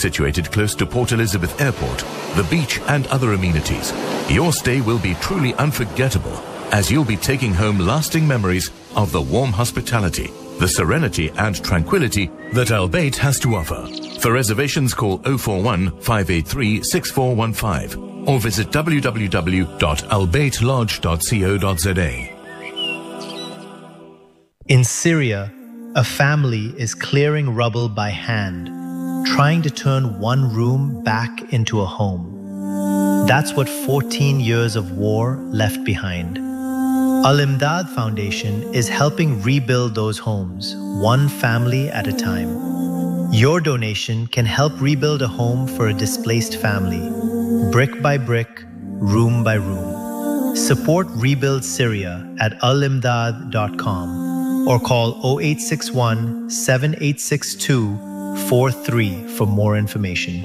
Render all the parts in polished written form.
situated close to Port Elizabeth Airport, the beach and other amenities, your stay will be truly unforgettable as you'll be taking home lasting memories of the warm hospitality, the serenity and tranquility that Al Bayt has to offer. For reservations, call 041 583 6415 or visit www.albaytlodge.co.za. In Syria, a family is clearing rubble by hand, trying to turn one room back into a home. That's what 14 years of war left behind. Al-Imdad Foundation is helping rebuild those homes, one family at a time. Your donation can help rebuild a home for a displaced family, brick by brick, room by room. Support Rebuild Syria at alimdad.com or call 0861 7862 43 for more information.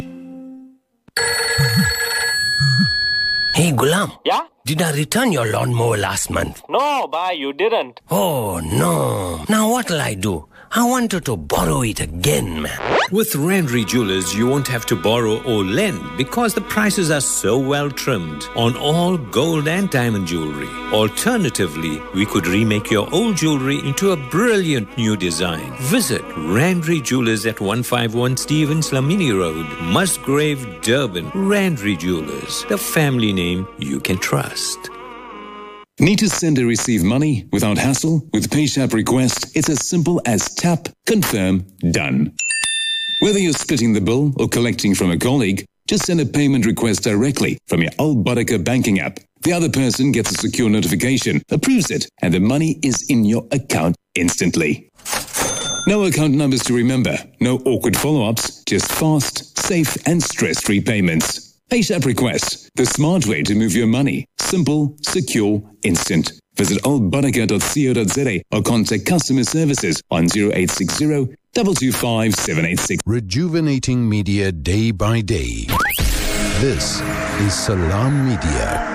Hey, Gulam. Yeah? Did I return your lawnmower last month? No, bhai, you didn't. Oh, no. Now what'll I do? I wanted to borrow it again, man. With Randry Jewelers, you won't have to borrow or lend because the prices are so well trimmed on all gold and diamond jewelry. Alternatively, we could remake your old jewelry into a brilliant new design. Visit Randry Jewelers at 151 Stevens Lamini Road, Musgrave, Durban. Randry Jewelers, the family name you can trust. Need to send or receive money without hassle? With PayShap Request, it's as simple as tap, confirm, done. Whether you're splitting the bill or collecting from a colleague, just send a payment request directly from your Al Barakah banking app. The other person gets a secure notification, approves it, and the money is in your account instantly. No account numbers to remember, no awkward follow-ups, just fast, safe, and stress-free payments. PayShap Request, the smart way to move your money. Simple, secure, instant. Visit albarakah.co.za or contact customer services on 0860 225 786. Rejuvenating media day by day. This is Salam Media.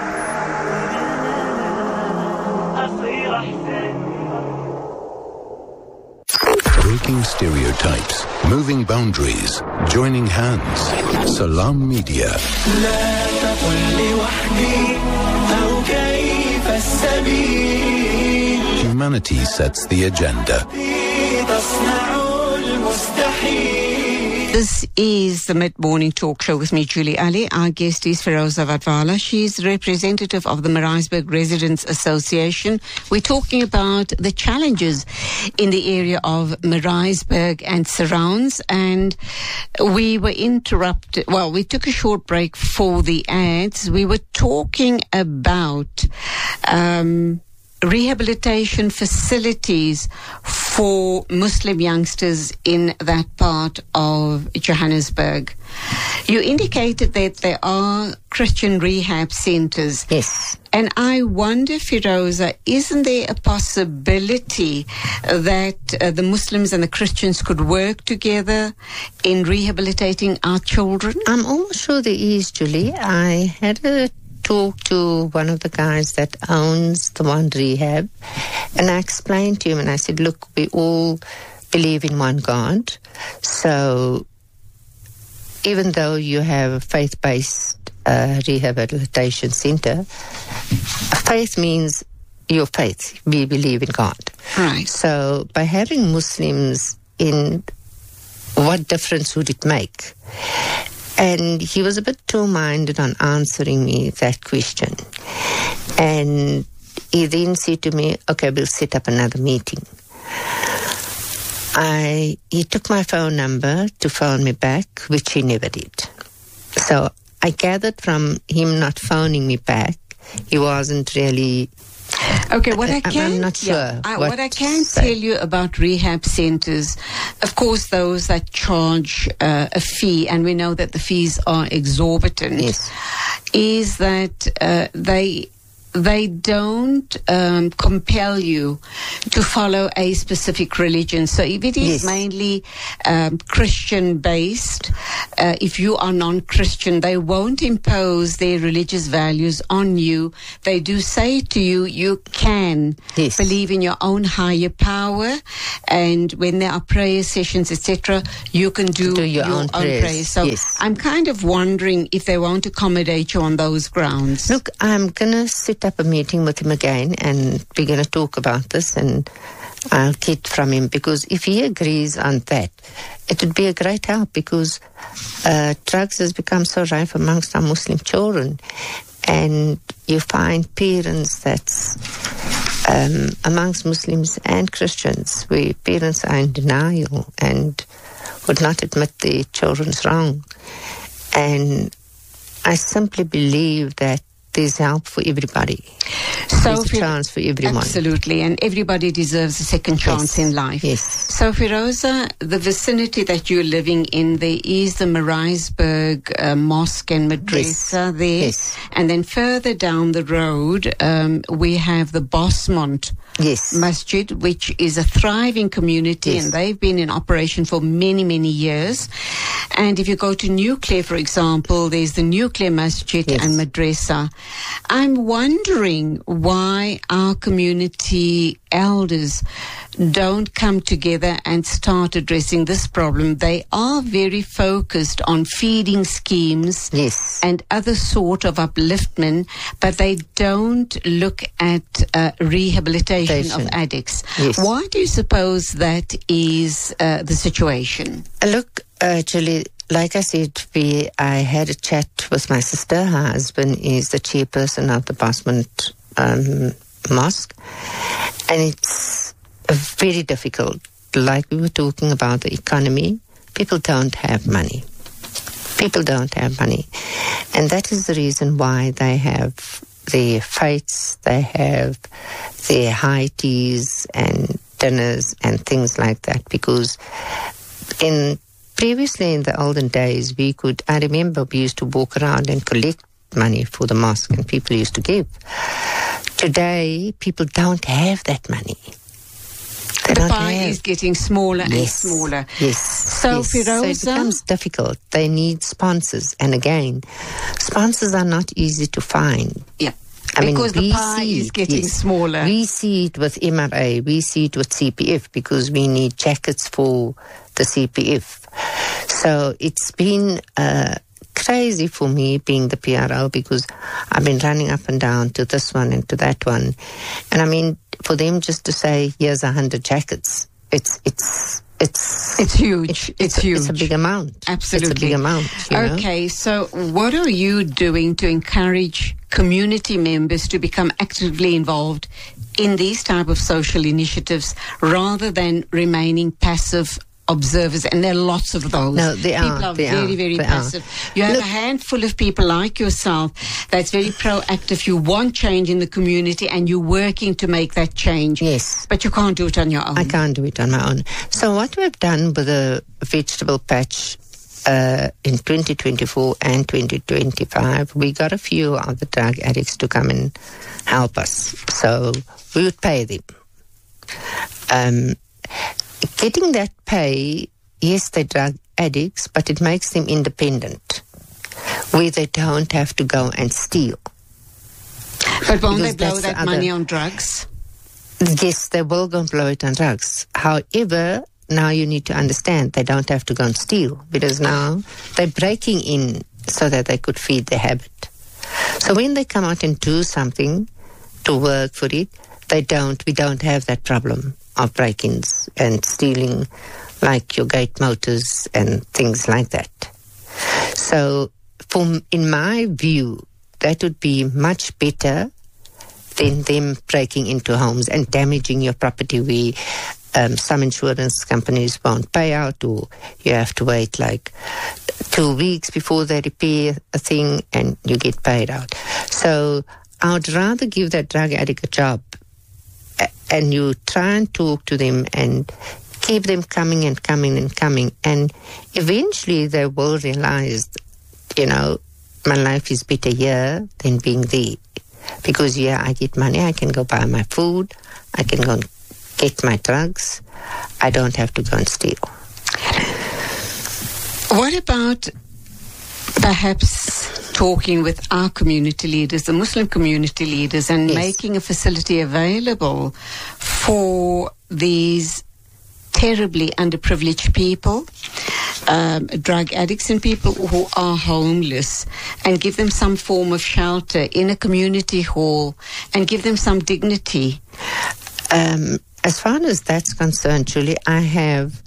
Breaking stereotypes, moving boundaries, joining hands. Salam Media. Humanity sets the agenda. This is the Mid-Morning Talk Show with me, Julie Ali. Our guest is Feroza Vatvala. She's representative of the Maritzburg Residents Association. We're talking about the challenges in the area of Maritzburg and surrounds, and we were interrupted. Well, we took a short break for the ads. We were talking about rehabilitation facilities for Muslim youngsters in that part of Johannesburg. You indicated that there are Christian rehab centers. Yes. And I wonder, Feroza, isn't there a possibility that the Muslims and the Christians could work together in rehabilitating our children? I'm almost sure there is, Julie. I had a talk to one of the guys that owns the one rehab, and I explained to him, and I said, look, we all believe in one God, so even though you have a faith-based rehabilitation center, faith means your faith. We believe in God. Right. So by having Muslims in, what difference would it make? And he was a bit two-minded on answering me that question. And he then said to me, okay, we'll set up another meeting. He took my phone number to phone me back, which he never did. So I gathered from him not phoning me back, he wasn't really... Okay, what I can, I'm not sure. What I can tell you about rehab centers, of course, those that charge a fee, and we know that the fees are exorbitant, yes, is that they they don't compel you to follow a specific religion. So if it is mainly Christian-based, if you are non-Christian, they won't impose their religious values on you. They do say to you, you can believe in your own higher power, and when there are prayer sessions, etc., you can do your own prayers. So I'm kind of wondering if they won't accommodate you on those grounds. Look, I'm going to set up a meeting with him again, and we're going to talk about this, and I'll get from him, because if he agrees on that, it would be a great help, because drugs has become so rife amongst our Muslim children, and you find parents that's amongst Muslims and Christians, where parents are in denial and would not admit their children's wrong. And I simply believe that there's help for everybody. There's a chance for everyone. Absolutely, and everybody deserves a second chance in life. Yes. So, Firoza, the vicinity that you're living in, there is the Maritzburg Mosque and Madrasa there. Yes. And then further down the road, we have the Bosmont Masjid, which is a thriving community, and they've been in operation for many, many years. And if you go to Nuclear, for example, there's the Nuclear Masjid and Madrasa. I'm wondering why our community elders don't come together and start addressing this problem. They are very focused on feeding schemes and other sort of upliftment, but they don't look at rehabilitation of addicts. Why do you suppose that is the situation? Look, Julie, like I said, I had a chat with my sister. Her husband is the chairperson of the Bosmont Mosque, and it's very difficult. Like we were talking about the economy, people don't have money. People don't have money. And that is the reason why they have their fights, they have their high teas and dinners and things like that, because previously in the olden days, I remember we used to walk around and collect money for the mosque, and people used to give. Today, people don't have that money. The pie is getting smaller and smaller. So, Firoza, so it becomes difficult. They need sponsors. And again, sponsors are not easy to find. Because the pie is getting smaller. We see it with MRA, we see it with CPF, because we need jackets for the CPF. So it's been crazy for me being the PRO, because I've been running up and down to this one and to that one. And I mean, for them just to say, here's 100 jackets, it's huge. It's huge. It's a big amount. Absolutely. It's a big amount. Okay, so what are you doing to encourage community members to become actively involved in these type of social initiatives rather than remaining passive observers? And there are lots of those. No, people are very passive. You have a handful of people like yourself that's very proactive. You want change in the community and you're working to make that change. Yes. But you can't do it on your own. I can't do it on my own. So what we've done with the vegetable patch in 2024 and 2025, we got a few of the drug addicts to come and help us. So we would pay them. Getting that pay, yes, they're drug addicts, but it makes them independent, where they don't have to go and steal. But won't they blow that money on drugs? Yes, they will go and blow it on drugs. However, now you need to understand they don't have to go and steal, because now they're breaking in so that they could feed their habit. So when they come out and do something to work for it, we don't have that problem of break-ins and stealing, like your gate motors and things like that. So in my view, that would be much better than them breaking into homes and damaging your property, where some insurance companies won't pay out, or you have to wait like 2 weeks before they repair a thing and you get paid out. So I would rather give that drug addict a job, and you try and talk to them and keep them coming and coming and coming. And eventually they will realize, my life is better here than being there. Because here I get money, I can go buy my food, I can go and get my drugs. I don't have to go and steal. What about perhaps talking with our community leaders, the Muslim community leaders, and making a facility available for these terribly underprivileged people, drug addicts and people who are homeless, and give them some form of shelter in a community hall and give them some dignity? As far as that's concerned, Julie, I have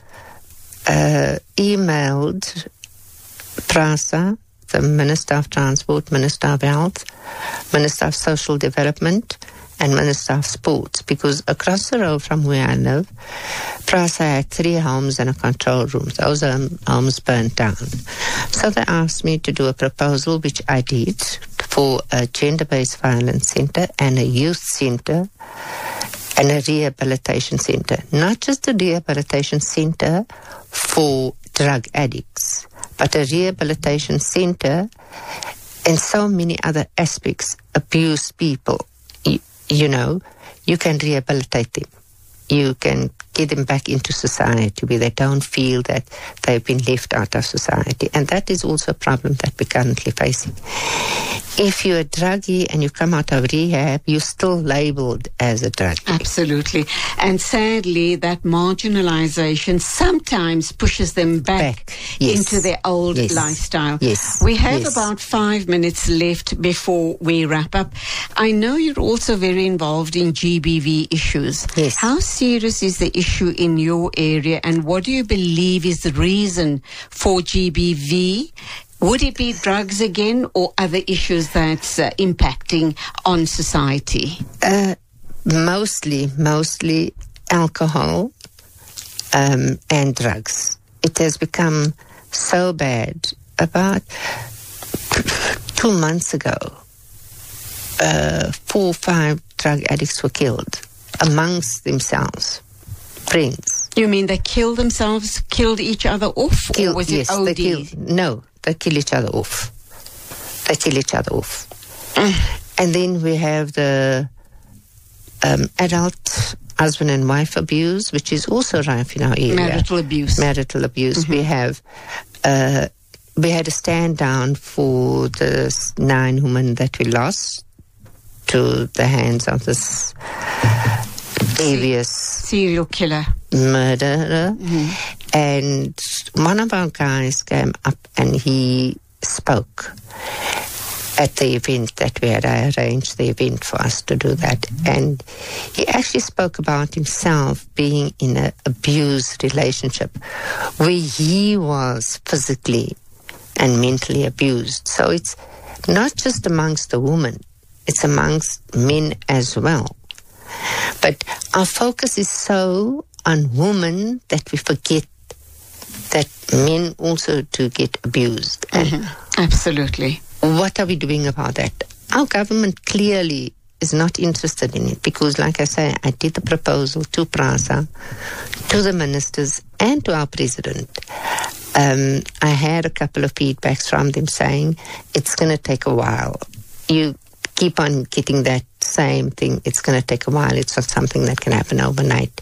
emailed PRASA, the Minister of Transport, Minister of Health, Minister of Social Development, and Minister of Sports, because across the road from where I live, PRASA had 3 homes and a control room. Those homes burnt down. So they asked me to do a proposal, which I did, for a gender-based violence center and a youth center and a rehabilitation center. Not just a rehabilitation center for drug addicts, but a rehabilitation center in so many other aspects. Abused people, you know, you can rehabilitate them. You can get them back into society where they don't feel that they've been left out of society. And that is also a problem that we're currently facing. If you're a druggie and you come out of rehab, you're still labeled as a druggie. Absolutely. And sadly, that marginalization sometimes pushes them back into their old lifestyle. Yes. We have about 5 minutes left before we wrap up. I know you're also very involved in GBV issues. Yes. How serious is the issue in your area, and what do you believe is the reason for GBV? Would it be drugs again, or other issues that's impacting on society? Mostly alcohol and drugs. It has become so bad. About 2 months ago, 4 or 5 drug addicts were killed amongst themselves, friends. You mean they killed themselves, killed each other off, or was it OD? They kill each other off. And then we have the adult husband and wife abuse, which is also rife in our area. Marital abuse. Mm-hmm. We had a stand down for the 9 women that we lost to the hands of this devious serial killer murderer. Mm-hmm. And one of our guys came up and he spoke at the event that we had. I arranged the event for us to do that. And he actually spoke about himself being in an abused relationship where he was physically and mentally abused. So it's not just amongst the women, it's amongst men as well. But our focus is so on women that we forget that men also do get abused. Mm-hmm. Absolutely. What are we doing about that? Our government clearly is not interested in it because, like I say, I did the proposal to PRASA, to the ministers and to our president. I had a couple of feedbacks from them saying it's going to take a while. You keep on getting that same thing. It's going to take a while. It's not something that can happen overnight.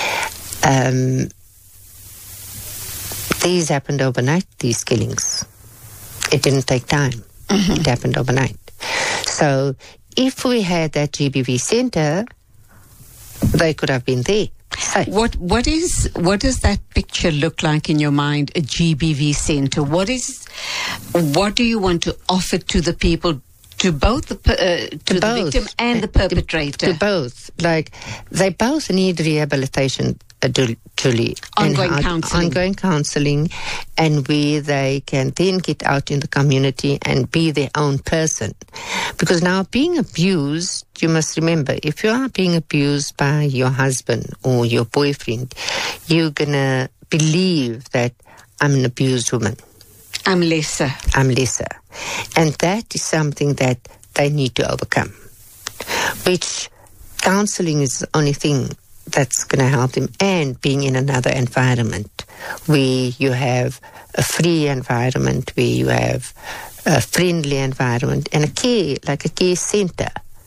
These happened overnight, these killings. It didn't take time. Mm-hmm. It happened overnight. So if we had that GBV center, they could have been there. What does that picture look like in your mind, a GBV center? What do you want to offer to the people, to both the victim and the perpetrator? To both. Like, they both need rehabilitation, Julie. Ongoing counseling, and where they can then get out in the community and be their own person. Because now, being abused, you must remember, if you are being abused by your husband or your boyfriend, you're going to believe that I'm an abused woman. I'm lesser. And that is something that they need to overcome, which counseling is the only thing that's going to help them, and being in another environment where you have a free environment, where you have a friendly environment, and a care center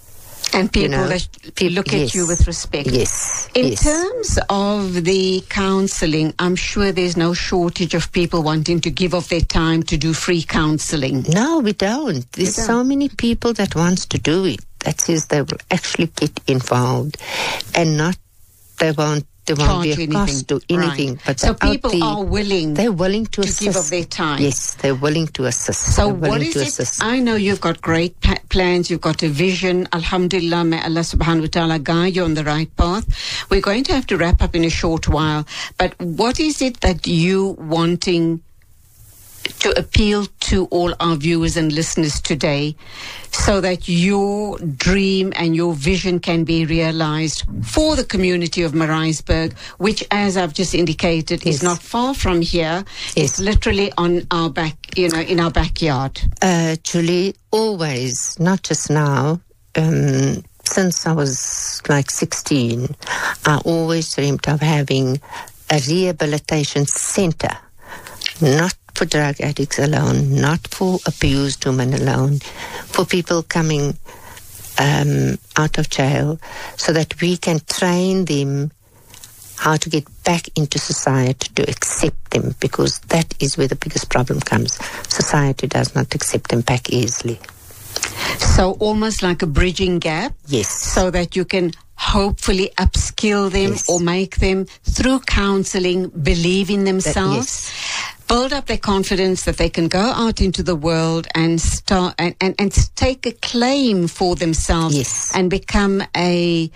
And people you know, that look at you with respect. Yes. In terms of the counselling, I'm sure there's no shortage of people wanting to give of their time to do free counselling. No, we don't. There's so many people that wants to do it. That says they will actually get involved and there won't be a cost to anything. Right. But so people are willing. They're willing to assist. Give of their time. Yes, they're willing to assist. So what is it? I know you've got great plans. You've got a vision. Alhamdulillah, may Allah subhanahu wa ta'ala guide you on the right path. We're going to have to wrap up in a short while. But what is it that you wanting to appeal to all our viewers and listeners today so that your dream and your vision can be realized for the community of Maritzburg, which, as I've just indicated, is not far from here. It's literally on our back, in our backyard. Julie, always, not just now, since I was like 16, I always dreamed of having a rehabilitation center, not for drug addicts alone, not for abused women alone, for people coming out of jail, so that we can train them how to get back into society, to accept them, because that is where the biggest problem comes. Society does not accept them back easily. So almost like a bridging gap? Yes. So that you can hopefully upskill them or make them, through counselling, believe in themselves. Build up their confidence that they can go out into the world and start and take a claim for themselves and become a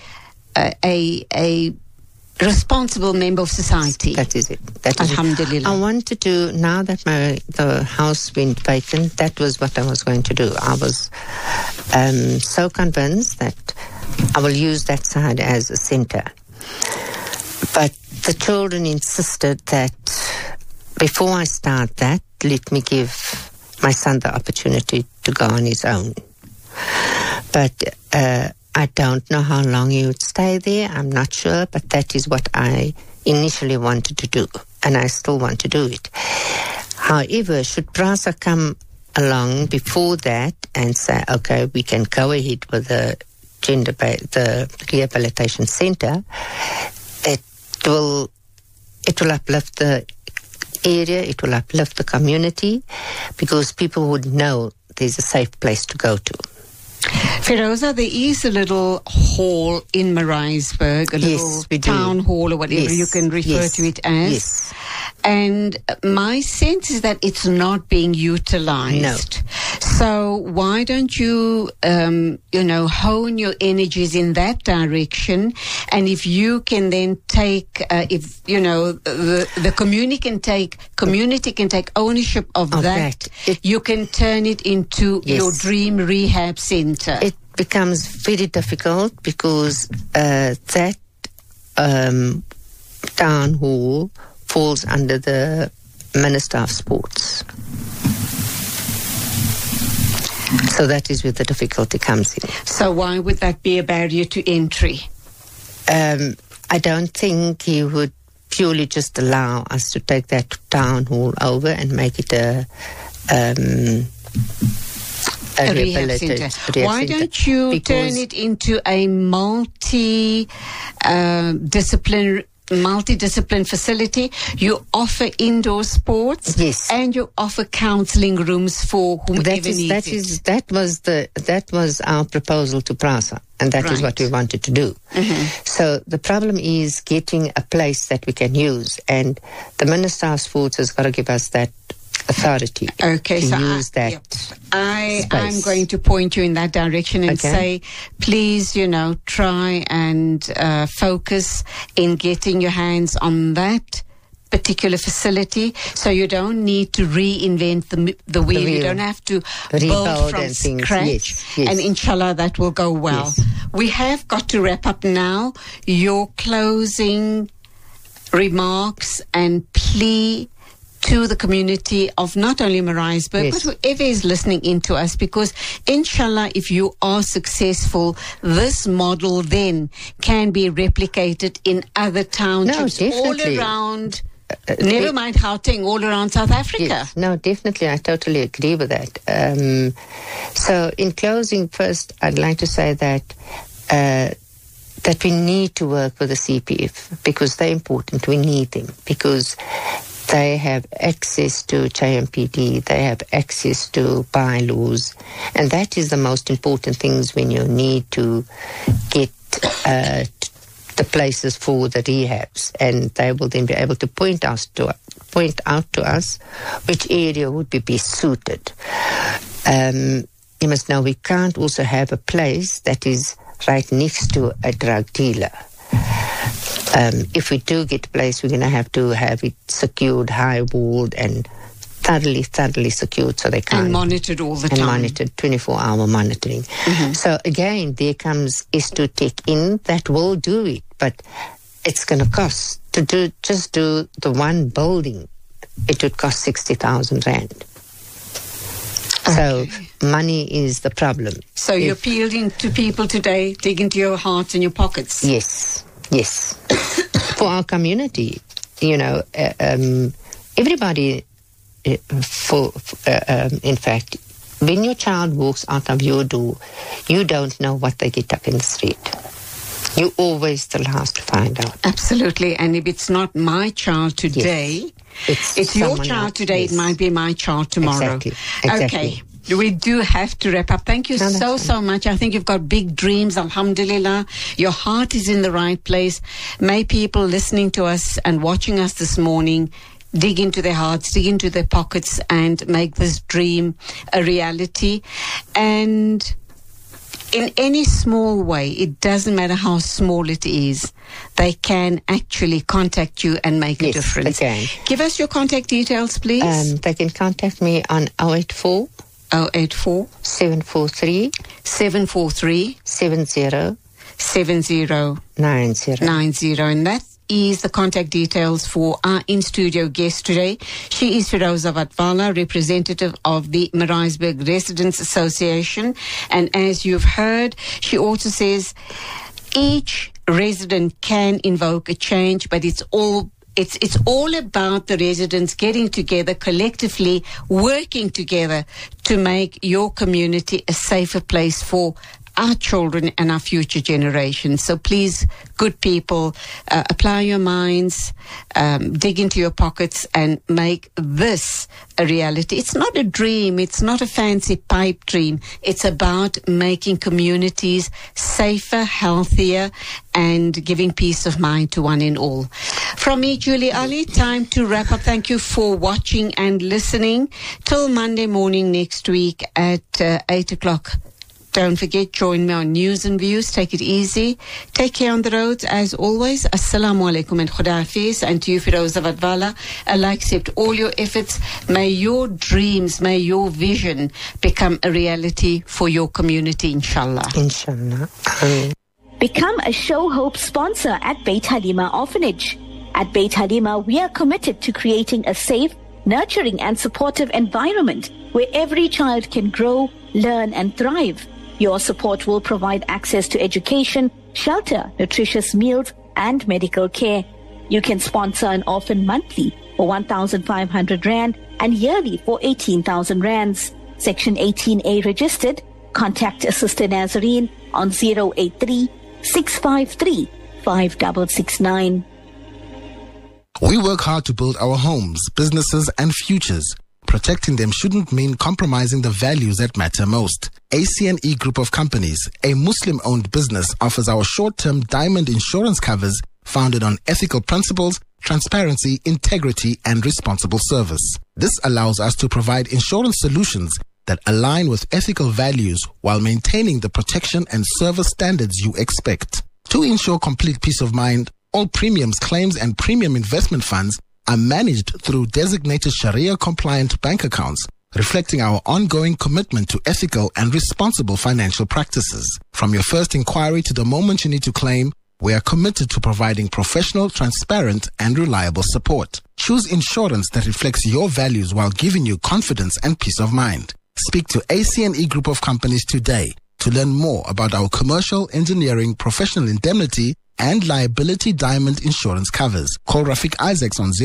responsible member of society. That is it. That is Alhamdulillah. It. I wanted to, now that the house went vacant, that was what I was going to do. I was so convinced that I will use that side as a centre. But the children insisted that before I start that, let me give my son the opportunity to go on his own. But I don't know how long he would stay there. I'm not sure, but that is what I initially wanted to do, and I still want to do it. However, should PRASA come along before that and say, okay, we can go ahead with the rehabilitation centre, it will uplift the area, it will uplift the community, because people would know there's a safe place to go to. Feroza, there is a little hall in Maritzburg, a little town hall or whatever you can refer to it as. Yes. And my sense is that it's not being utilized. No. So why don't you, hone your energies in that direction? And if you can then take, the community can take ownership of that, you can turn it into your dream rehab center. It becomes very difficult because that town hall falls under the Minister of Sports. So that is where the difficulty comes in. So why would that be a barrier to entry? I don't think he would purely just allow us to take that town hall over and make it a rehab center. Why don't you turn it into a multidiscipline facility? You offer indoor sports, and you offer counselling rooms for whomever needs it. That was our proposal to PRASA, and that is what we wanted to do. So the problem is getting a place that we can use, and the Minister of Sports has got to give us that authority to use that. I'm going to point you in that direction and say, please, try and focus in getting your hands on that particular facility, so you don't need to reinvent the wheel. You don't have to build from scratch. And inshallah, that will go well. We have got to wrap up now. Your closing remarks and plea to the community of not only Maritzburg, but whoever is listening in to us, because inshallah, if you are successful, this model then can be replicated in other townships all around Never mind Gauteng, all around South Africa. Yes, no, definitely, I totally agree with that. So in closing, first, I'd like to say that we need to work with the CPF because they're important. We need them because they have access to JMPD, they have access to bylaws, and that is the most important things when you need to get the places for the rehabs, and they will then be able to point out to us which area would be best suited. You must know we can't also have a place that is right next to a drug dealer. If we do get a place, we're going to have it secured, high-walled, and thoroughly secured so they can't... And monitored all the time. And monitored, 24-hour monitoring. Mm-hmm. So again, there comes S2 Tech in that will do it, but it's going to cost to do the one building. It would cost 60,000 rand. Okay. So money is the problem. So you're appealing to people today, dig into your hearts and your pockets. Yes. For our community, everybody, in fact, when your child walks out of your door, you don't know what they get up in the street. You always the last to find out. Absolutely. And if it's not my child today, yes. It's your child today, yes. It might be my child tomorrow. Exactly. Okay. We do have to wrap up. Thank you so much. I think you've got big dreams, alhamdulillah. Your heart is in the right place. May people listening to us and watching us this morning dig into their hearts, dig into their pockets, and make this dream a reality. And in any small way, it doesn't matter how small it is, they can actually contact you and make a difference. They can. Give us your contact details, please. They can contact me on 084 743 7090. And that is the contact details for our in-studio guest today. She is Firoza Vatvala, representative of the Maritzburg Residents Association. And as you've heard, she also says each resident can invoke a change, but it's all about the residents getting together collectively, working together to make your community a safer place for our children and our future generations. So please, good people, apply your minds, dig into your pockets and make this a reality. It's not a dream. It's not a fancy pipe dream. It's about making communities safer, healthier, and giving peace of mind to one and all. From me, Julie Ali, time to wrap up. Thank you for watching and listening. Till Monday morning next week at 8 o'clock. Don't forget, join me on News and Views. Take it easy. Take care on the roads. As always, Assalamu alaikum and Khuda Hafiz. And to you, Firoza Vatvala, Allah accept all your efforts. May your dreams, may your vision become a reality for your community, inshallah. Inshallah. Become a Show Hope sponsor at Beit Halima Orphanage. At Beit Halima, we are committed to creating a safe, nurturing and supportive environment where every child can grow, learn and thrive. Your support will provide access to education, shelter, nutritious meals, and medical care. You can sponsor an orphan monthly for 1,500 Rand and yearly for 18,000 Rands. Section 18A registered. Contact Sister Nazarene on 083-653-5669. We work hard to build our homes, businesses, and futures. Protecting them shouldn't mean compromising the values that matter most. ACNE Group of Companies, a Muslim-owned business, offers our short-term diamond insurance covers founded on ethical principles, transparency, integrity, and responsible service. This allows us to provide insurance solutions that align with ethical values while maintaining the protection and service standards you expect. To ensure complete peace of mind, all premiums, claims, and premium investment funds are managed through designated Sharia-compliant bank accounts, reflecting our ongoing commitment to ethical and responsible financial practices. From your first inquiry to the moment you need to claim, we are committed to providing professional, transparent, and reliable support. Choose insurance that reflects your values while giving you confidence and peace of mind. Speak to ACNE Group of Companies today to learn more about our commercial, engineering, professional indemnity, and liability diamond insurance covers. Call Rafiq Isaacs on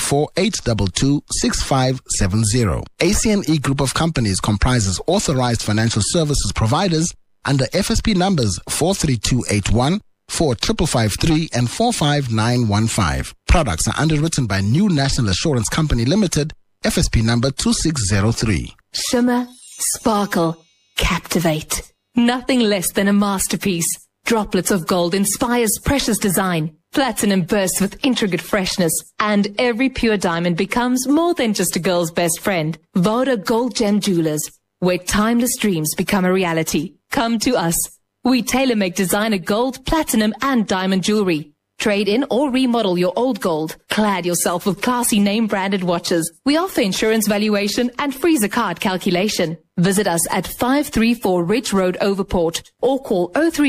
084-822-6570. ACNE Group of Companies comprises authorized financial services providers under FSP numbers 43281, 4553 and 45915. Products are underwritten by New National Assurance Company Limited, FSP number 2603. Shimmer, sparkle, captivate. Nothing less than a masterpiece. Droplets of gold inspires precious design. Platinum bursts with intricate freshness. And every pure diamond becomes more than just a girl's best friend. Voda Gold Gem Jewelers, where timeless dreams become a reality. Come to us. We tailor-make designer gold, platinum and diamond jewelry. Trade in or remodel your old gold. Clad yourself with classy name-branded watches. We offer insurance valuation and freezer card calculation. Visit us at 534 Ridge Road, Overport, or call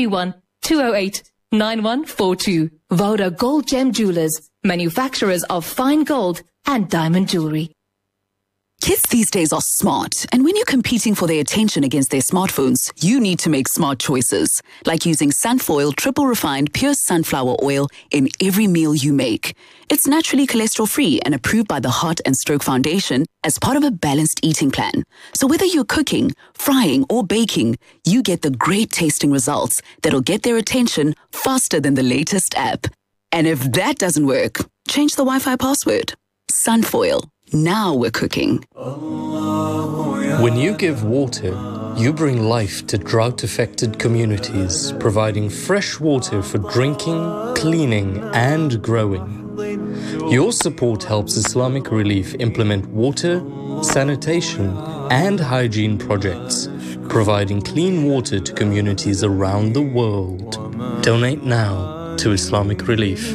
031-208-9142. Voda Gold Gem Jewelers, manufacturers of fine gold and diamond jewelry. Kids these days are smart, and when you're competing for their attention against their smartphones, you need to make smart choices, like using Sunfoil triple refined pure sunflower oil in every meal you make. It's naturally cholesterol-free and approved by the Heart and Stroke Foundation as part of a balanced eating plan. So whether you're cooking, frying, or baking, you get the great tasting results that'll get their attention faster than the latest app. And if that doesn't work, change the Wi-Fi password. Sunfoil. Now we're cooking. When you give water, you bring life to drought-affected communities, providing fresh water for drinking, cleaning, and growing. Your support helps Islamic Relief implement water, sanitation, and hygiene projects, providing clean water to communities around the world. Donate now to Islamic Relief.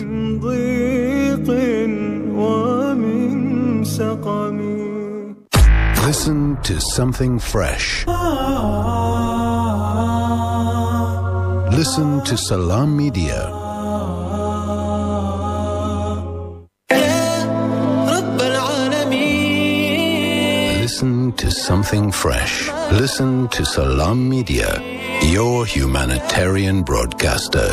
Listen to something fresh. Listen to Salam Media. Listen to something fresh. Listen to Salam Media, your humanitarian broadcaster.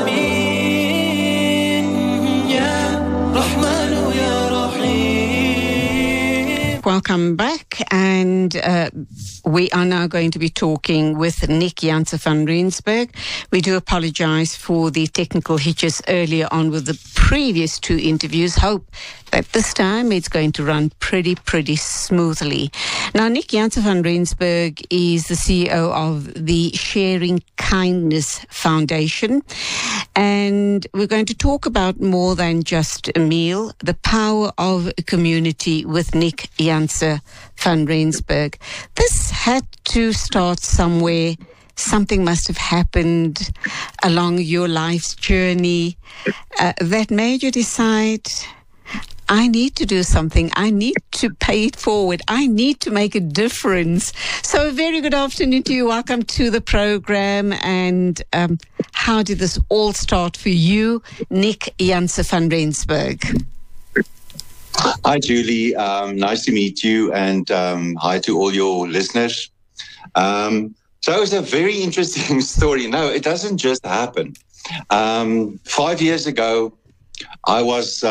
Welcome back, and we are now going to be talking with Nick Janse van Rensburg. We do apologize for the technical hitches earlier on with the previous two interviews. Hope that this time it's going to run pretty smoothly. Now, Nick Janse van Rensburg is the CEO of the Sharing Kindness Foundation, and we're going to talk about more than just a meal, the power of a community with Nick Janse van Rensburg. This had to start somewhere. Something must have happened along your life's journey that made you decide, I need to do something. I need to pay it forward. I need to make a difference. So a very good afternoon to you. Welcome to the program. And how did this all start for you, Nick Janse van Rensburg? Hi, Julie. Nice to meet you, and hi to all your listeners. So it was a very interesting story. No, it doesn't just happen. 5 years ago, I was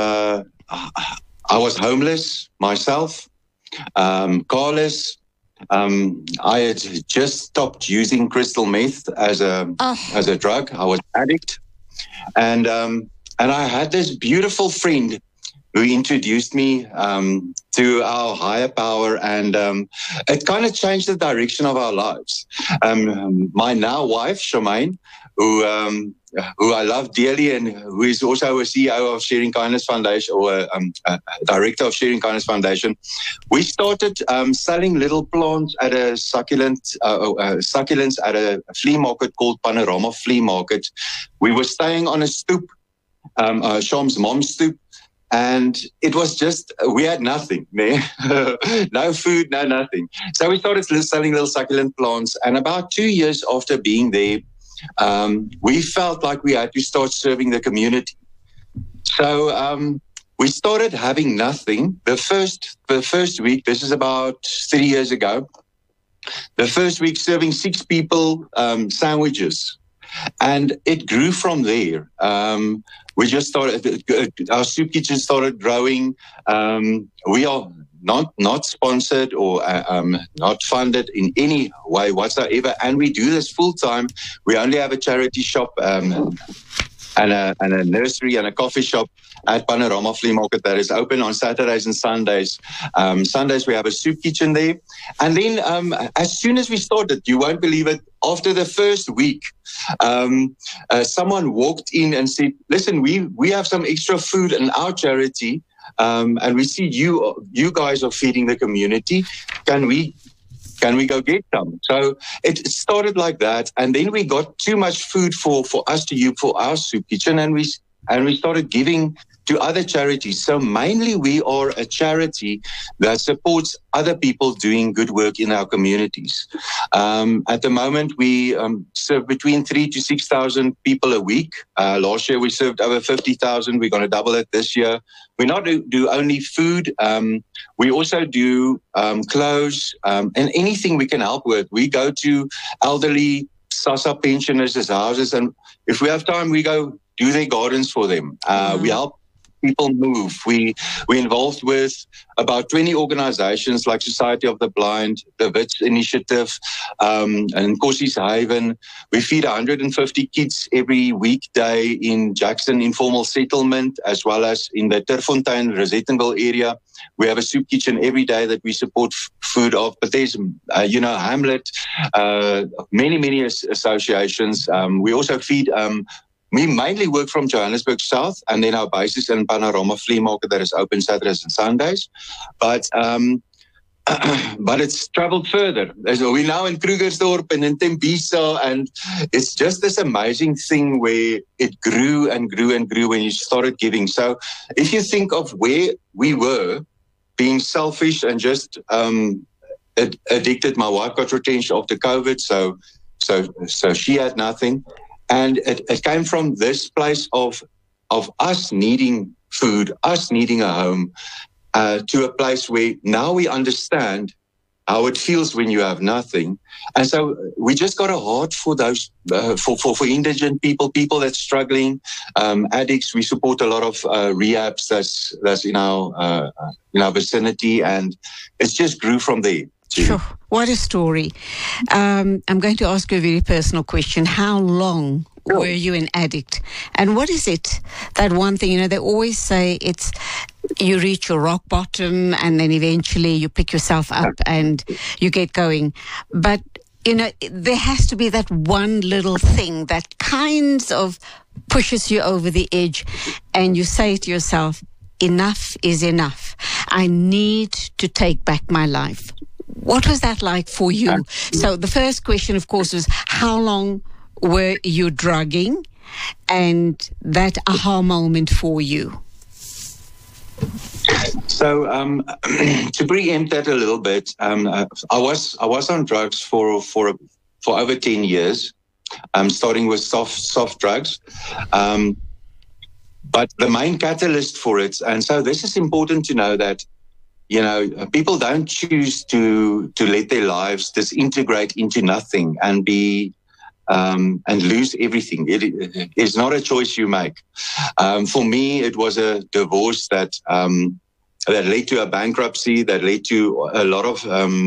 homeless myself, carless. I had just stopped using crystal meth as a drug. I was an addict, and I had this beautiful friend who introduced me to our higher power, and it kind of changed the direction of our lives. My now wife, Shemaine, who I love dearly, and who is also a CEO of Sharing Kindness Foundation, or a director of Sharing Kindness Foundation, we started selling little plants at a succulents at a flea market called Panorama Flea Market. We were staying on a stoop, Sham's mom's stoop, and it was just, we had nothing, man. No food, no nothing. So we started selling little succulent plants, and about 2 years after being there, we felt like we had to start serving the community. So we started having nothing. The first week, this is about 3 years ago, the first week serving 6 people sandwiches. And it grew from there. We just started, our soup kitchen started growing. We are not sponsored or not funded in any way whatsoever. And we do this full time. We only have a charity shop and a nursery and a coffee shop at Panorama Flea Market that is open on Saturdays and Sundays. Sundays we have a soup kitchen there. And then as soon as we started, you won't believe it, after the first week, someone walked in and said, listen, we have some extra food in our charity, and we see you guys are feeding the community. Can we go get some? So it started like that, and then we got too much food for us to use for our soup kitchen, and we started giving to other charities. So mainly we are a charity that supports other people doing good work in our communities. At the moment, we serve between 3,000 to 6,000 people a week. Last year, we served over 50,000. We're going to double it this year. We not do only food. We also do clothes and anything we can help with. We go to elderly SASSA pensioners' houses, and if we have time, we go do their gardens for them. We help people move. We're involved with about 20 organizations like Society of the Blind, the WITS Initiative, and Nkosi's Haven. We feed 150 kids every weekday in Jackson Informal Settlement, as well as in the Terfontein, Rosettenville area. We have a soup kitchen every day that we support food of. But there's, Hamlet, many associations. We also feed. We mainly work from Johannesburg South, and then our base is in Panorama Flea Market that is open Saturdays and Sundays. But it's traveled further. We're now in Krugersdorp and in Tembisa, and it's just this amazing thing where it grew and grew and grew when you started giving. So if you think of where we were, being selfish and just addicted, my wife got retrenched after COVID, so she had nothing. And it came from this place of us needing food, us needing a home, to a place where now we understand how it feels when you have nothing. And so we just got a heart for those, for indigent people that's struggling, addicts. We support a lot of rehabs that's in our vicinity, and it just grew from there. Sure. What a story. I'm going to ask you a very personal question. How long were you an addict? And what is it, that one thing, they always say it's you reach your rock bottom and then eventually you pick yourself up and you get going. But, there has to be that one little thing that kind of pushes you over the edge and you say to yourself, enough is enough. I need to take back my life. What was that like for you? So the first question, of course, was how long were you drugging, and that aha moment for you? So to preempt that a little bit, I was on drugs for over 10 years, starting with soft drugs. But the main catalyst for it, and so this is important to know that, people don't choose to let their lives disintegrate into nothing and be and lose everything. It is not a choice you make. For me, it was a divorce that led to a bankruptcy, that led to a lot of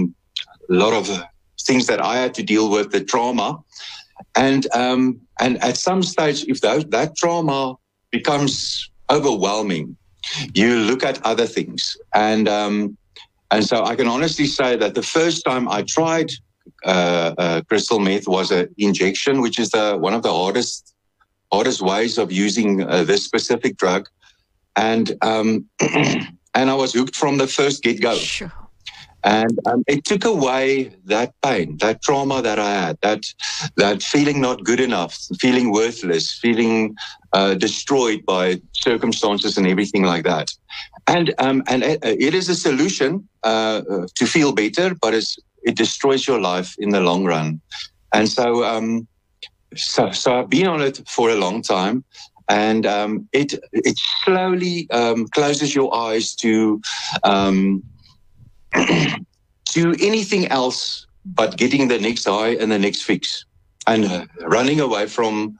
things that I had to deal with, the trauma, and at some stage, if that trauma becomes overwhelming, you look at other things. And so I can honestly say that the first time I tried crystal meth was an injection, which is one of the hardest ways of using this specific drug. And I was hooked from the first get-go. Sure. And it took away that pain, that trauma that I had, that feeling not good enough, feeling worthless, feeling destroyed by circumstances and everything like that. And it is a solution to feel better, but it destroys your life in the long run. And so I've been on it for a long time, and it slowly closes your eyes to anything else but getting the next high and the next fix. running away from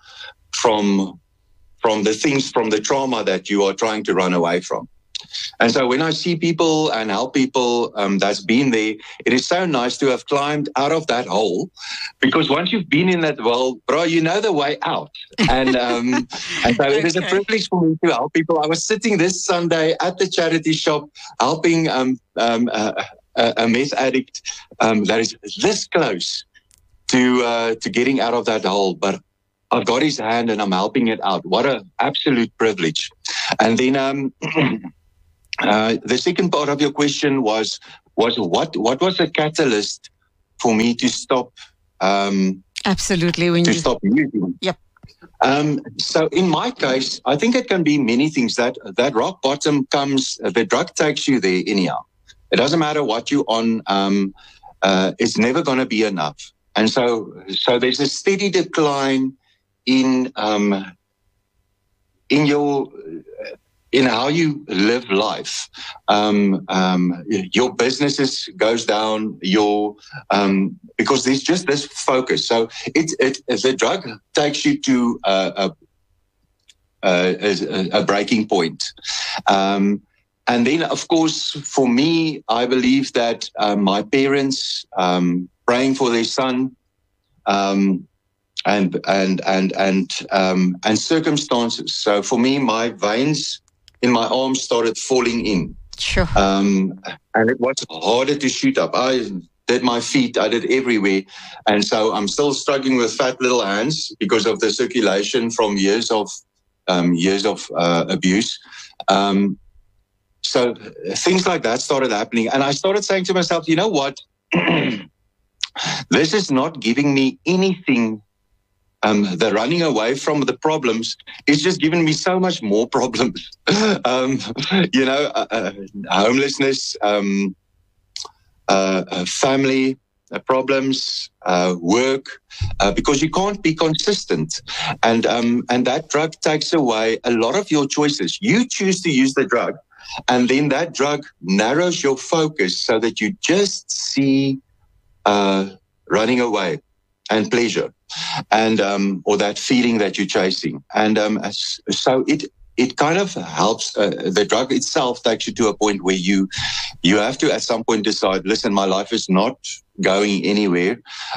the things, from the trauma that you are trying to run away from. And so when I see people and help people that's been there, it is so nice to have climbed out of that hole, because once you've been in that well, bro, you know the way out. And and so it is a privilege for me to help people. I was sitting this Sunday at the charity shop helping a meth addict that is this close to getting out of that hole, but I've got his hand and I'm helping it out. What an absolute privilege. And then the second part of your question was what was the catalyst for me to stop? Absolutely, stop using. Yep. So in my case, I think it can be many things. That rock bottom comes. The drug takes you there anyhow. It doesn't matter what you're on. It's never going to be enough. And so there's a steady decline in how you live life. Your businesses goes down, because there's just this focus. So the drug takes you to a breaking point. And then, of course, for me, I believe that my parents praying for their son, and circumstances. So for me, my veins in my arms started falling in. Sure. And it was harder to shoot up. I did my feet, I did everywhere. And so I'm still struggling with fat little hands because of the circulation from years of abuse. So things like that started happening. And I started saying to myself, you know what? This is not giving me anything. The running away from the problems is just giving me so much more problems. Homelessness, family problems, work, because you can't be consistent. And that drug takes away a lot of your choices. You choose to use the drug, and then that drug narrows your focus so that you just see running away and pleasure, and or that feeling that you're chasing. And so it kind of helps. The drug itself takes you to a point where you have to at some point decide, listen, my life is not going anywhere.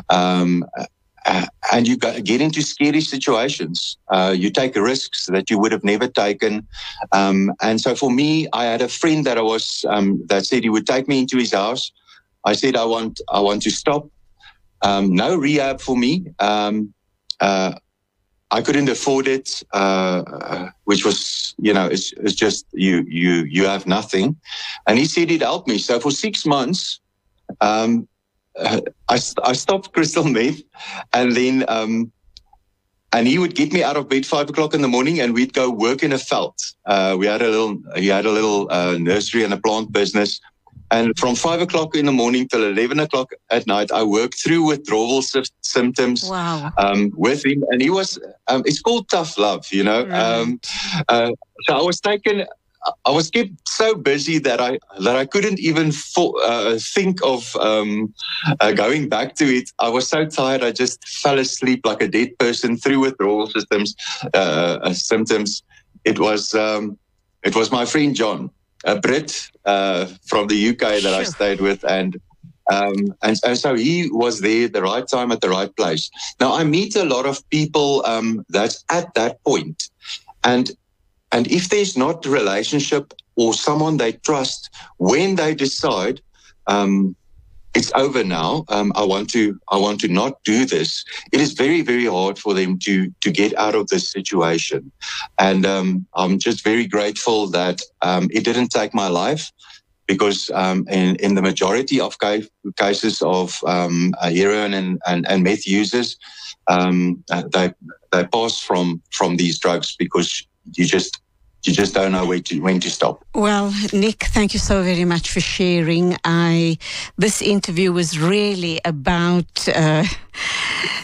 And you get into scary situations. You take risks that you would have never taken. And so for me, I had a friend that that said he would take me into his house. I said, I want to stop. No rehab for me. I couldn't afford it, which was, it's just you have nothing. And he said he'd help me. So for 6 months, I stopped crystal meth, and then and he would get me out of bed 5 o'clock in the morning, and we'd go work in a veld. He had a little nursery and a plant business. And from 5 o'clock in the morning till 11 o'clock at night, I worked through withdrawal symptoms with him. And he was, it's called tough love, Right. So I was kept so busy that I couldn't even think of going back to it. I was so tired, I just fell asleep like a dead person through withdrawal symptoms. It was my friend John, a Brit from the UK that I stayed with, and so he was there at the right time at the right place. Now I meet a lot of people that's at that point, and if there's not a relationship or someone they trust, when they decide it's over now, I want to not do this, it is very, very hard for them to get out of this situation. And I'm just very grateful that it didn't take my life, because in the majority of cases of heroin and meth users, they pass from these drugs because you just don't know when to stop. Well, Nick, thank you so very much for sharing. This interview was really about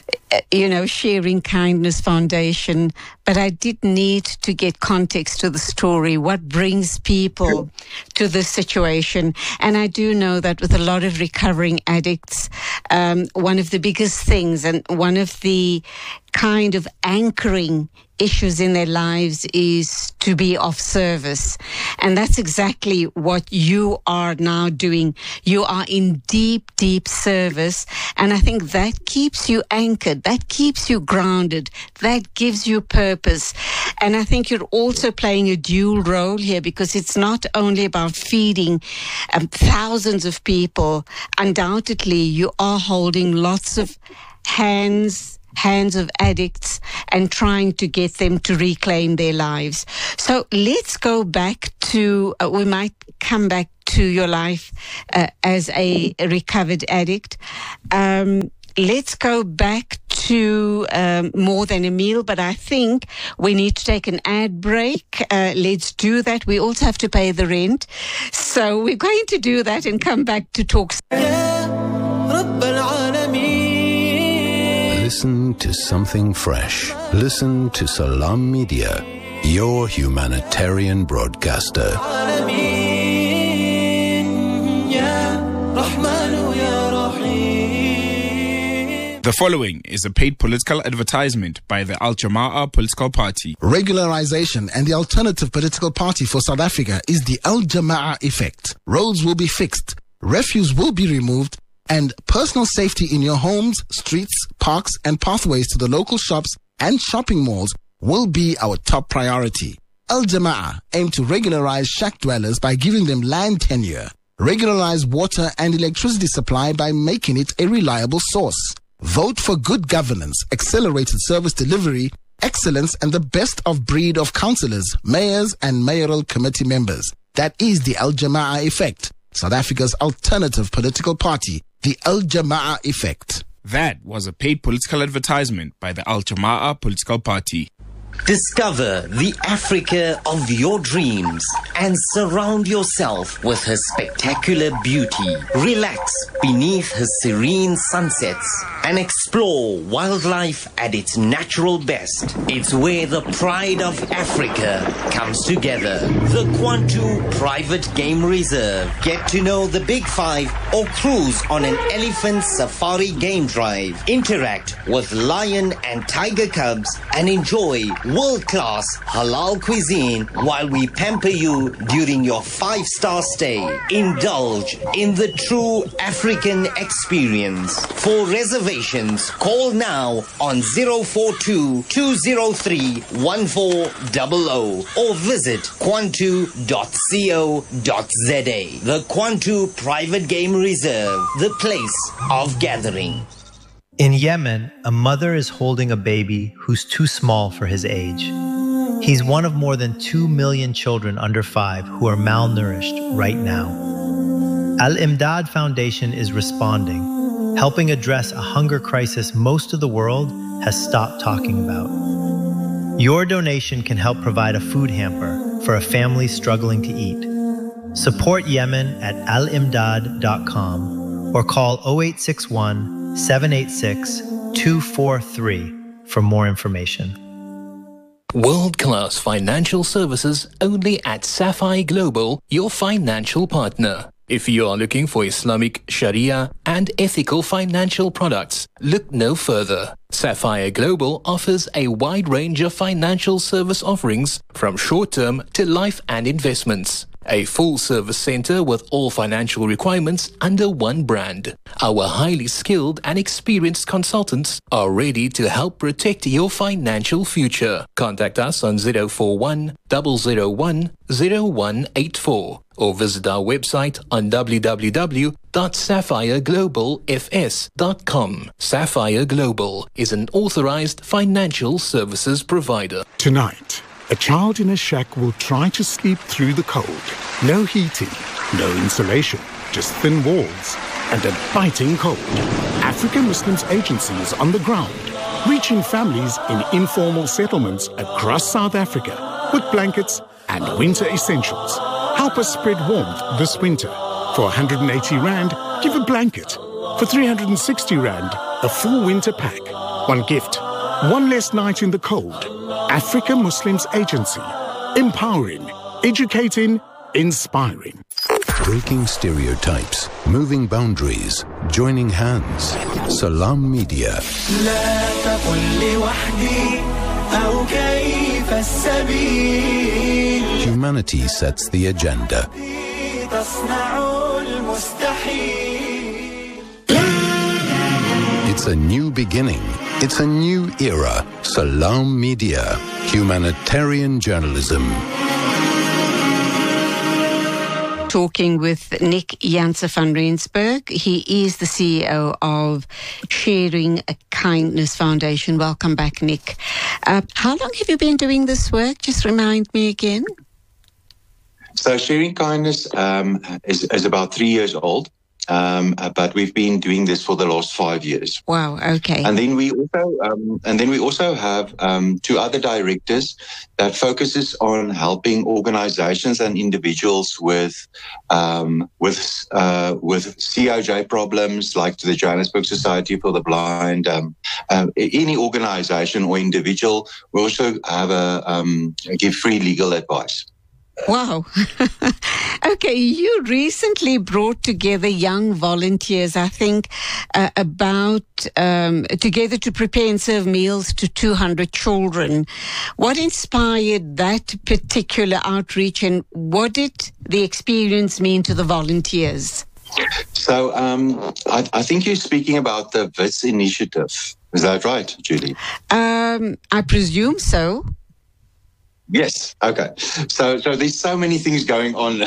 Sharing Kindness Foundation, but I did need to get context to the story, what brings people to this situation. And I do know that with a lot of recovering addicts, one of the biggest things and one of the kind of anchoring issues in their lives is to be of service. And that's exactly what you are now doing. You are in deep, deep service. And I think that keeps you anchored. That keeps you grounded. That gives you purpose. And I think you're also playing a dual role here, because it's not only about feeding thousands of people. Undoubtedly, you are holding lots of hands of addicts and trying to get them to reclaim their lives. So let's go back to, we might come back to your life as a recovered addict. Let's go back to More Than a Meal, but I think we need to take an ad break. Let's do that. We also have to pay the rent. So we're going to do that and come back to talk. Listen to something fresh. Listen to Salam Media, your humanitarian broadcaster. The following is a paid political advertisement by the Al Jama'ah political party. Regularization and the alternative political party for South Africa is the Al Jama'ah effect. Roads will be fixed, refuse will be removed, and personal safety in your homes, streets, parks, and pathways to the local shops and shopping malls will be our top priority. Al Jama'ah aim to regularize shack dwellers by giving them land tenure, regularize water and electricity supply by making it a reliable source. Vote for good governance, accelerated service delivery, excellence, and the best of breed of councillors, mayors, and mayoral committee members. That is the Al Jama'ah effect, South Africa's alternative political party, the Al Jama'ah effect. That was a paid political advertisement by the Al Jama'ah political party. Discover the Africa of your dreams and surround yourself with her spectacular beauty. Relax beneath her serene sunsets and explore wildlife at its natural best. It's where the pride of Africa comes together. The Kwantu Private Game Reserve. Get to know the Big Five or cruise on an elephant safari game drive. Interact with lion and tiger cubs and enjoy world-class halal cuisine while we pamper you during your 5-star stay. Indulge in the true African experience. For reservations, call now on 042-203-1400 or visit kwantu.co.za. The Kwantu Private Game Reserve, the place of gathering. In Yemen, a mother is holding a baby who's too small for his age. He's one of more than 2 million children under 5 who are malnourished right now. Al Imdad Foundation is responding, helping address a hunger crisis most of the world has stopped talking about. Your donation can help provide a food hamper for a family struggling to eat. Support Yemen at alimdad.com or call 0861-786-243 for more information. World-class financial services only at Sapphire Global, your financial partner. If you are looking for Islamic, Sharia, and ethical financial products, look no further. Sapphire Global offers a wide range of financial service offerings from short-term to life and investments. A full-service center with all financial requirements under one brand. Our highly skilled and experienced consultants are ready to help protect your financial future. Contact us on 041 001 0184 or visit our website on www.sapphireglobalfs.com. Sapphire Global is an authorized financial services provider. Tonight, a child in a shack will try to sleep through the cold. No heating, no insulation, just thin walls and a biting cold. African Muslims Agency is on the ground, reaching families in informal settlements across South Africa with blankets and winter essentials. Help us spread warmth this winter. For 180 Rand, give a blanket. For 360 Rand, a full winter pack. one gift, one less night in the cold. Africa Muslims Agency. Empowering, educating, inspiring. Breaking stereotypes, moving boundaries, joining hands. Salam Media. Humanity sets the agenda. It's a new beginning. It's a new era. Salam Media. Humanitarian journalism. Talking with Nick Janse van Rensburg. He is the CEO of Sharing a Kindness Foundation. Welcome back, Nick. How long have you been doing this work? Just remind me again. So Sharing Kindness is about 3 years old. But we've been doing this for the last 5 years. Wow. Okay. And then we also have 2 other directors that focuses on helping organizations and individuals with COJ problems, like the Johannesburg Society for the Blind. Any organization or individual. We also have give free legal advice. Wow. Okay, you recently brought together young volunteers, I think, together to prepare and serve meals to 200 children. What inspired that particular outreach, and what did the experience mean to the volunteers? So I think you're speaking about the WITS initiative. Is that right, Julie? I presume so. Yes. Okay. So there's so many things going on.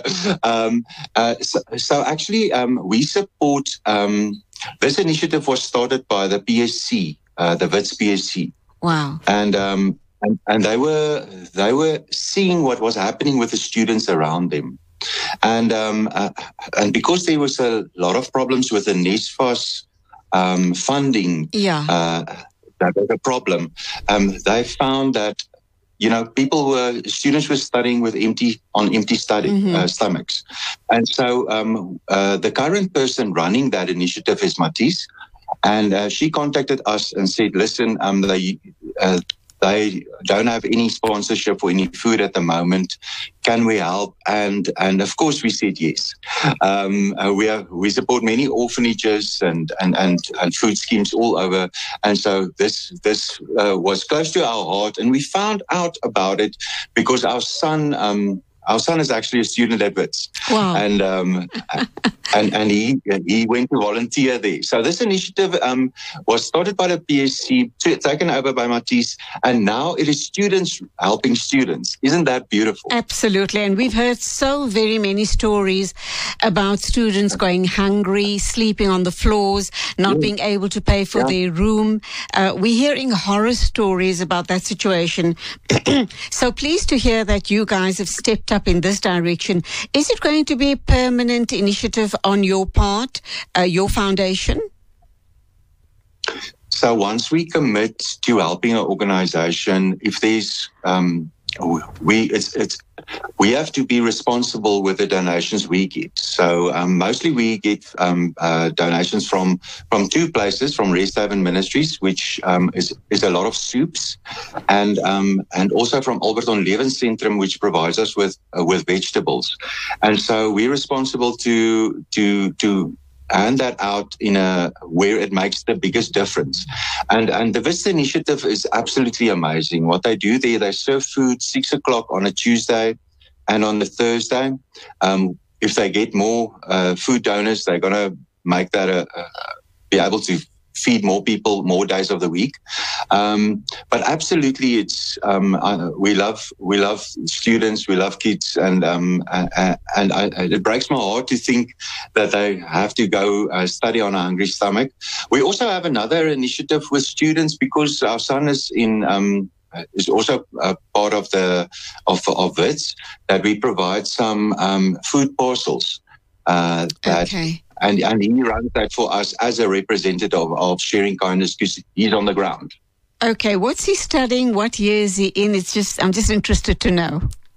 So actually, we support. This initiative was started by the PSC, the WITS PSC. Wow. And they were seeing what was happening with the students around them, and because there was a lot of problems with the NSFAS funding. Yeah. That was a problem. They found that. Students were studying with empty stomachs. And so the current person running that initiative is Matisse. And she contacted us and said, listen, they don't have any sponsorship or any food at the moment. Can we help? And of course we said yes. We support many orphanages and food schemes all over. And so this was close to our heart, and we found out about it because our son is actually a student at WITS. Wow. And he went to volunteer there. So this initiative was started by the PSC, taken over by Matisse, and now it is students helping students. Isn't that beautiful? Absolutely. And we've heard so very many stories about students going hungry, sleeping on the floors, not being able to pay for their room. We're hearing horror stories about that situation. So pleased to hear that you guys have stepped up in this direction. Is it going to be a permanent initiative on your part, your foundation? So once we commit to helping an organization, if there's we have to be responsible with the donations we get. So mostly we get donations from 2 places, from Resthaven Ministries, which is a lot of soups, and also from Alberton Lewenscentrum, which provides us with vegetables. And so we're responsible to hand that out in where it makes the biggest difference. And the WITS initiative is absolutely amazing. What they do there, they serve food 6 o'clock on a Tuesday and on a Thursday. If they get more food donors, they're going to make that be able to feed more people more days of the week. But absolutely, it's we love students, we love kids, and it breaks my heart to think that they have to go study on a hungry stomach. We also have another initiative with students because our son is is also a part of of WITS, that we provide some food parcels Okay. And he runs that for us as a representative of Sharing Kindness because he's on the ground. Okay, what's he studying? What year is he in? I'm just interested to know.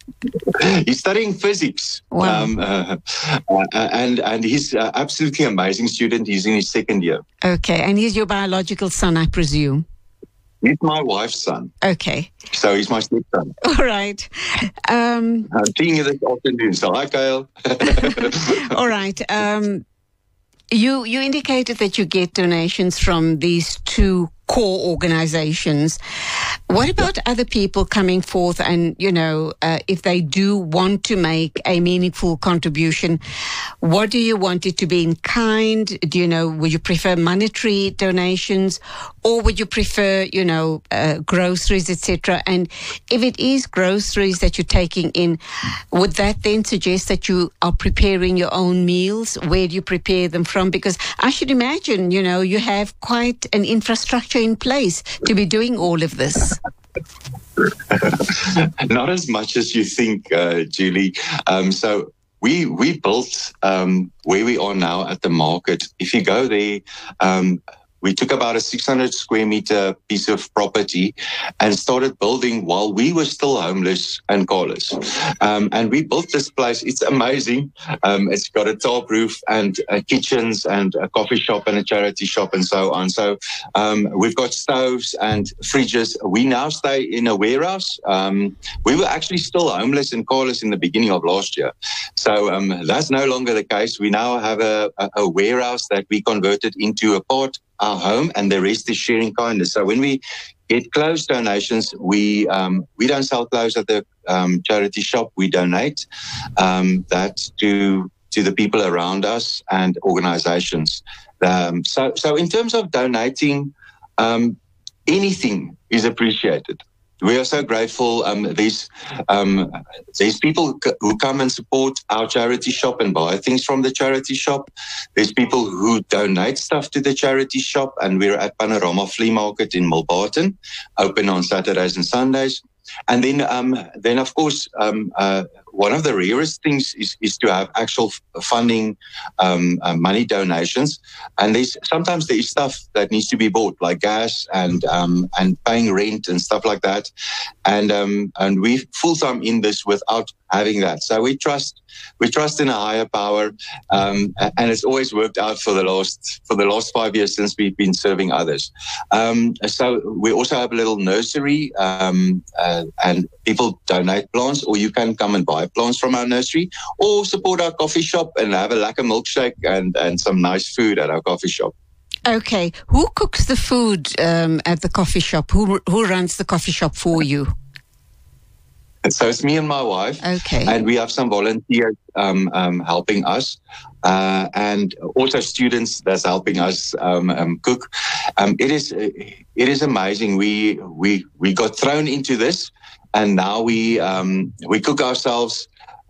He's studying physics. Wow. And he's absolutely amazing student. He's in his second year. Okay, and he's your biological son, I presume? He's my wife's son. Okay. So he's my stepson. All right. I'm seeing you this afternoon. So hi, Kyle. All right. You indicated that you get donations from these two core organizations. What about other people coming forth and, if they do want to make a meaningful contribution, what do you want it to be in kind? Would you prefer monetary donations or would you prefer, groceries, etc.? And if it is groceries that you're taking in, would that then suggest that you are preparing your own meals? Where do you prepare them from? Because I should imagine, you have quite an infrastructure in place to be doing all of this. Not as much as you think, Julie. So we built where we are now at the market. If you go there, we took about a 600 square meter piece of property and started building while we were still homeless and carless. And we built this place. It's amazing. It's got a top roof and kitchens and a coffee shop and a charity shop and so on. So we've got stoves and fridges. We now stay in a warehouse. We were actually still homeless and carless in the beginning of last year. So that's no longer the case. We now have a warehouse that we converted into a part our home, and the rest is sharing kindness. So when we get clothes donations, we don't sell clothes at the charity shop. We donate that to the people around us and organizations. So in terms of donating, anything is appreciated. We are so grateful. There's people who come and support our charity shop and buy things from the charity shop. There's people who donate stuff to the charity shop, and we're at Panorama Flea Market in Milbarton, open on Saturdays and Sundays. And then of course, one of the rarest things is to have actual funding, money donations. And sometimes there is stuff that needs to be bought, like gas and paying rent and stuff like that. And we full-time in this without having that. So we trust in a higher power, and it's always worked out for the last 5 years since we've been serving others. So we also have a little nursery, and people donate plants, or you can come and buy plants from our nursery, or support our coffee shop and have a lekker milkshake and some nice food at our coffee shop. Okay, who cooks the food at the coffee shop? Who runs the coffee shop for you? So it's me and my wife. Okay. And we have some volunteers helping us, and also students that's helping us cook. It is amazing. We got thrown into this, and now we cook ourselves.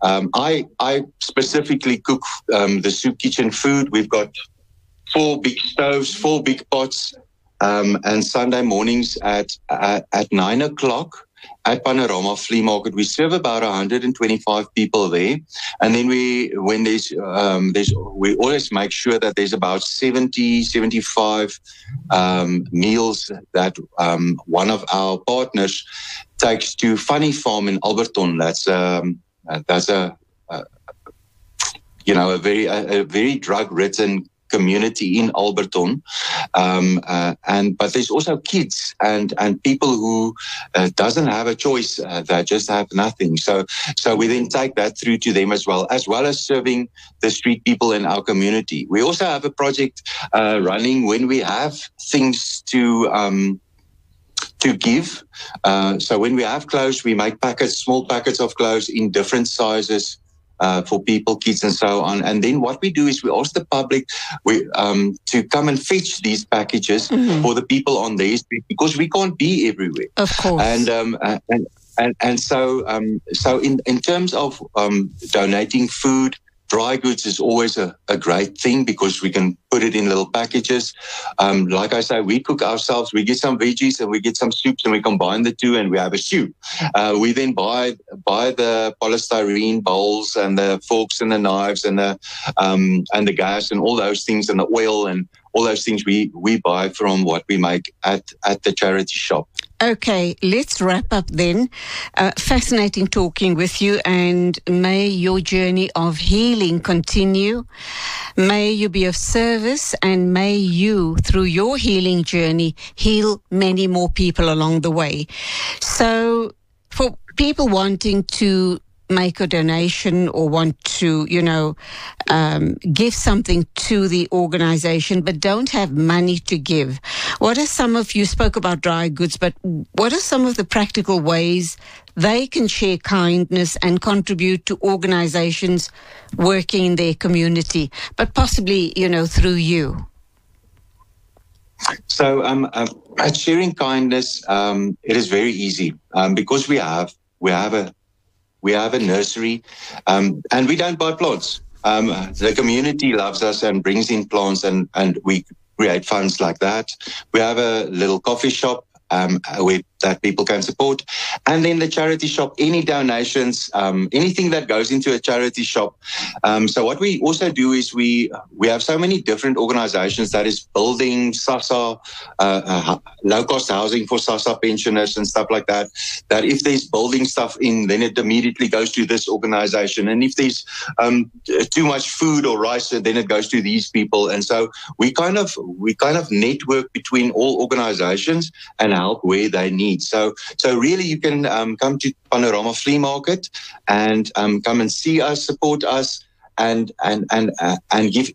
I specifically cook the soup kitchen food. We've got 4 big stoves, 4 big pots, and Sunday mornings at 9 o'clock. At Panorama Flea Market, we serve about 125 people there, and then we always make sure that there's about 75 meals that one of our partners takes to Funny Farm in Alberton. That's a very drug-ridden community in Alberton, but there's also kids and people who doesn't have a choice, that just have nothing. So we then take that through to them as well as serving the street people in our community. We also have a project running when we have things to give. So when we have clothes, we make small packets of clothes in different sizes. For people, kids, and so on. And then what we do is we ask the public to come and fetch these packages for the people on their street, because we can't be everywhere. Of course. And so in terms of donating food, dry goods is always a great thing, because we can put it in little packages. Like I say, we cook ourselves. We get some veggies and we get some soups, and we combine the two, and we have a soup. We then buy the polystyrene bowls and the forks and the knives and the gas and all those things, and the oil and all those things we buy from what we make at the charity shop. Okay, let's wrap up then. Fascinating talking with you, and may your journey of healing continue. May you be of service, and may you, through your healing journey, heal many more people along the way. So for people wanting to make a donation or want to, give something to the organization but don't have money to give, what are some of, you spoke about dry goods, but what are some of the practical ways they can share kindness and contribute to organizations working in their community, but possibly, through you? So at sharing kindness, it is very easy because we have a nursery, and we don't buy plants. The community loves us and brings in plants, and we create funds like that. We have a little coffee shop that people can support. And then the charity shop, any donations, anything that goes into a charity shop. So what we also do is we have so many different organizations that is building SASSA, low-cost housing for SASSA pensioners and stuff like that, that if there's building stuff in, then it immediately goes to this organization. And if there's too much food or rice, then it goes to these people. And so we kind of network between all organizations and help where they need. So really you can come to Panorama Flea Market and come and see us, support us, and give